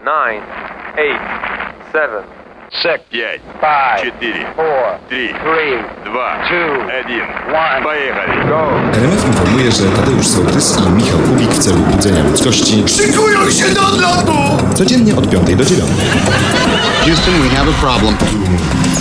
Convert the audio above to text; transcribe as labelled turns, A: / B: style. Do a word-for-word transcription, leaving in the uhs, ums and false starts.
A: nine, eight, seven, six,
B: пять,
A: five,
B: четыре,
A: four,
B: три,
A: three,
B: два,
A: two,
B: один.
A: one.
B: Поехали.
A: Go.
C: R M F informuje, że Tadeusz Sołtys i Michał Kubik w celu budzenia ludzkości
B: Szykują się do odlotu!
C: codziennie od piątej do dziewiątej.
D: Houston, we have a problem.